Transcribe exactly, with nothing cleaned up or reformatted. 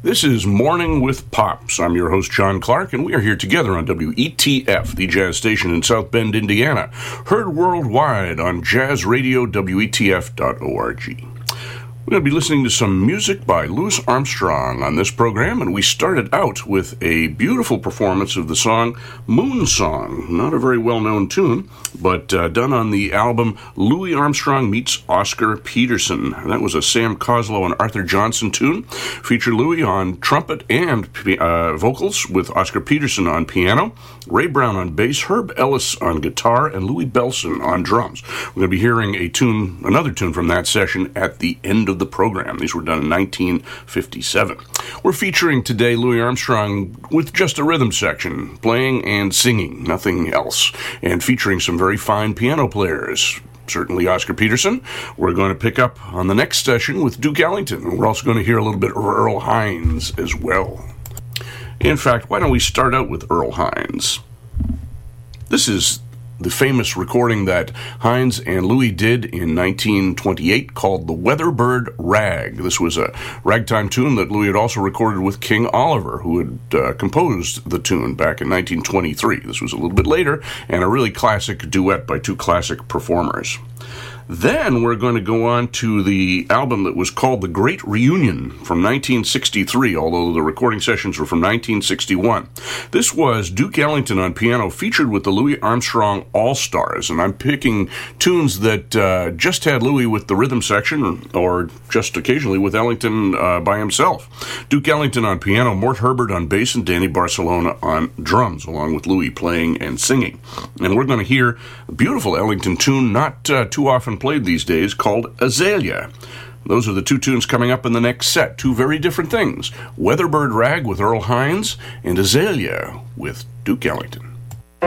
This is Morning with Pops. I'm your host, John Clark, and we are here together on W E T F, the jazz station in South Bend, Indiana. Heard worldwide on jazz radio W E T F dot org. We're going to be listening to some music by Louis Armstrong on this program, and we started out with a beautiful performance of the song Moon Song. Not a very well-known tune, but uh, done on the album Louis Armstrong Meets Oscar Peterson. That was a Sam Coslow and Arthur Johnson tune. Featured Louis on trumpet and uh, vocals, with Oscar Peterson on piano, Ray Brown on bass, Herb Ellis on guitar, and Louis Bellson on drums. We're going to be hearing a tune, another tune from that session at the end of the program. These were done in nineteen fifty-seven. We're featuring today Louis Armstrong with just a rhythm section, playing and singing, nothing else, and featuring some very fine piano players. Certainly Oscar Peterson. We're going to pick up on the next session with Duke Ellington, and we're also going to hear a little bit of Earl Hines as well. In fact, why don't we start out with Earl Hines? This is the famous recording that Hines and Louis did in nineteen twenty-eight called The Weatherbird Rag. This was a ragtime tune that Louis had also recorded with King Oliver, who had uh, composed the tune back in nineteen twenty-three. This was a little bit later, and a really classic duet by two classic performers. Then we're going to go on to the album that was called The Great Reunion from nineteen sixty-three, although the recording sessions were from nineteen sixty-one. This was Duke Ellington on piano, featured with the Louis Armstrong All-Stars, and I'm picking tunes that uh, just had Louis with the rhythm section, or just occasionally with Ellington uh, by himself. Duke Ellington on piano, Mort Herbert on bass, and Danny Barcelona on drums, along with Louis playing and singing. And we're going to hear a beautiful Ellington tune, not uh, too often played these days, called Azalea. Those are the two tunes coming up in the next set. Two very different things. Weatherbird Rag with Earl Hines, and Azalea with Duke Ellington.